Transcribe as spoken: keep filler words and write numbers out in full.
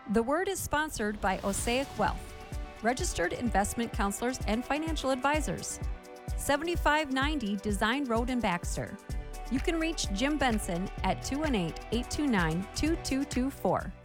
The Word is sponsored by Osaic Wealth, registered investment counselors and financial advisors. seventy-five ninety Design Road in Baxter. You can reach Jim Benson at two one eight, eight two nine, two two two four.